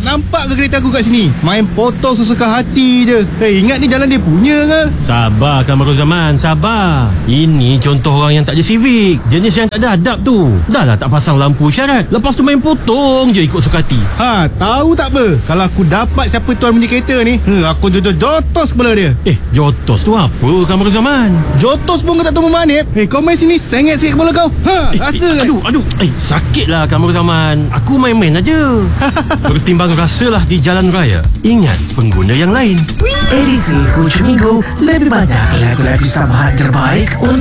nampak ke kereta aku kat sini? Main potong sesuka hati je. Ingat ni jalan dia punya ke? Sabar Kamarul Zaman, sabar. Ini contoh orang yang tak ada civic. Jenis yang tak ada adab tu. Dah lah tak pasang lampu isyarat, lepas tu main potong je ikut suka hati. Tahu tak apa? Kalau aku dapat siapa tuan punya kereta ni, aku jotos kepala dia. Jotos tu apa Kamarul Zaman? Jotos pun kau tak tahu bermanip. Kau main sini sengit sikit kepala kau. Rasa Aduh. Sakit lah Kamarul Zaman. Aku main-main aja. Bertimbang rasalah di jalan raya. Ingat pengguna yang lain. Edisi hujung minggu lebih banyak lagu-lagu sambutan terbaik